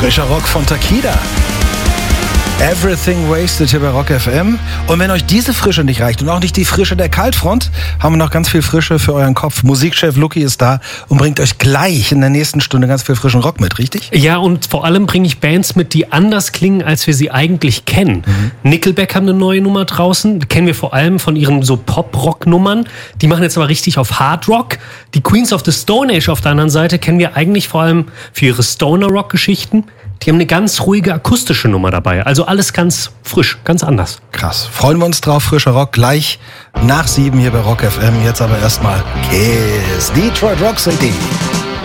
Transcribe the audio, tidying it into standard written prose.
Frischer Rock von Takida. Everything Wasted hier bei Rock FM. Und wenn euch diese Frische nicht reicht und auch nicht die Frische der Kaltfront, haben wir noch ganz viel Frische für euren Kopf. Musikchef Lucky ist da und bringt euch gleich in der nächsten Stunde ganz viel frischen Rock mit, richtig? Ja, und vor allem bringe ich Bands mit, die anders klingen, als wir sie eigentlich kennen. Nickelback haben eine neue Nummer draußen. Die kennen wir vor allem von ihren so Pop-Rock-Nummern. Die machen jetzt aber richtig auf Hard Rock. Die Queens of the Stone Age auf der anderen Seite kennen wir eigentlich vor allem für ihre Stoner-Rock-Geschichten. Die haben eine ganz ruhige akustische Nummer dabei. Also alles ganz frisch, ganz anders. Krass. Freuen wir uns drauf. Frischer Rock gleich nach 7 hier bei Rock FM. Jetzt aber erstmal Kiss. Detroit Rock City.